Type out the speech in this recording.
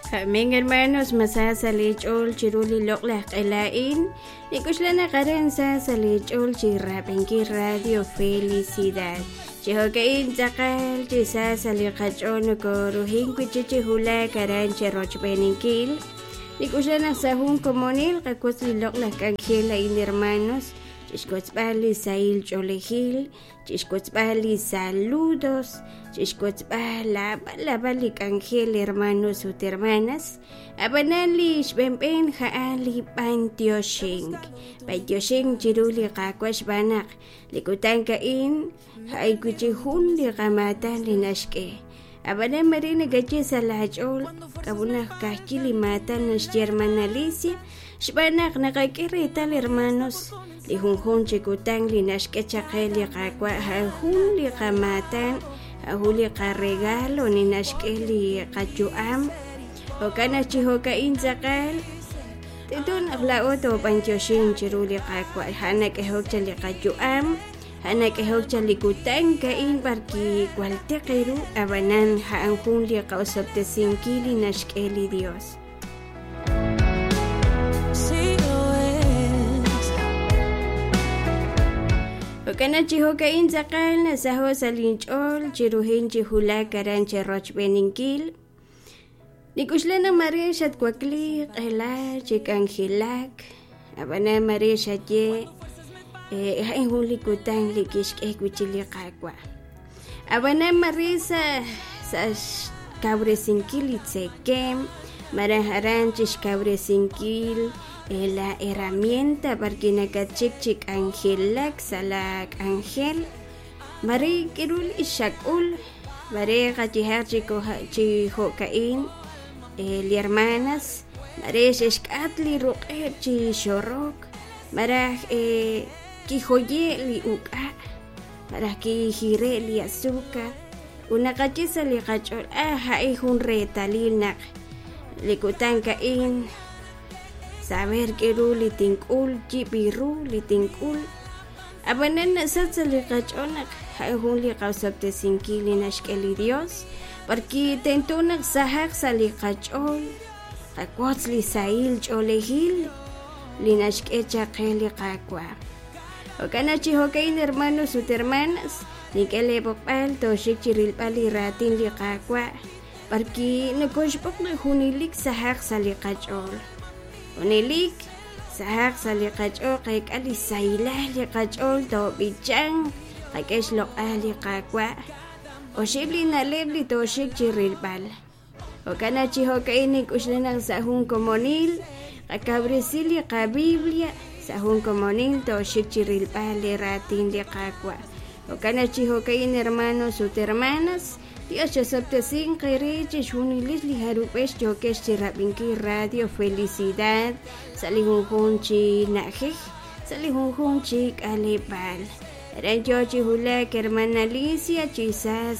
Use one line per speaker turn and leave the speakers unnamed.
Amén, hermanos, masasa lichol chiruli lokla kailain. Nikuslana karen sasa lichol chirapinki radio felicidad. Chihokain zakal chisasa likachon koruhin kuchichi hula karan cherochbeninkil. Nikuslana sahun komonil kakusli lokla kankila in hermanos. Chishkotzbali sail cholehil, chishkotzbali saludos, chishkotzbala balabalik angel hermanos y hermanas, abanali shbemben haali pantioshing, pantioshing chiruli kakwash banak, likutanka in, haikuchihun li kamata linashke. Abana marina gachi sa lachol, kabuna kakili mata nos German Alicia, shbanak nakakirital hermanos, lihunhun chikutang linashke chakeli kakwa hahun li kamatan, hahuli ka regalo ninashke li kachuam, o kana chihoka inzakal, tidun aklaot o pantyoshin chiruli kakwa hanak ehok chali kachuam, hanak ehok chali kutang kain barki kwaltekiru abanan haanhun li kausap te singkili nashke li Dios. Kana chihokain zakal na saho sa linchol, chiruhin chihula karan cheroch beninkil. Nikusla na Maria shat kwakli, kaila, chikangilak, abana Maria shat ye, hain huli kutang likishk kuchili kakwa. Abana Maria sa kabresinkil itsekem, maraharan chish kabresinkil, la herramienta para que nakachik angelak salak angel mari kirul ishakul mari kachihar chiho kain li hermanas mari shishkatli ruqeb chi shorok marah kihoye li uka marah ki hire li azúcar una kachisa li kachol hai hun retalilnak likutan kain saber que litingkul jibiru litingkul abanan satsali kachonak haihun li kausapte sinkili nashkeli Dios porque tentonak sahak sali kachol kakwats li sail cholehil li nashkecha keli kakwa o kana chihokain hermanos y hermanas ni kele bokpal to shikchiril pali ratin li kakwa porque nakoshpok na hunilik sahak sali kachol Unilik sahak sa likachol kay kalisayla likachol to bichang kay keslok ali kakwa o shibli na lebli to shik chirilpal o kana chiho kainik uslanang sahung komonil kakabrisili ka Biblia sahung komonil to shik chirilpal ratin li kakwa o kana chiho kain hermanos y hermanas Dios yo saptesin kayreche shunilis li harupesh yo kesh chirapinki radio felicidad salihun chi nakhe salihun chi kalipal ren yo chi hula hermana Alicia chisas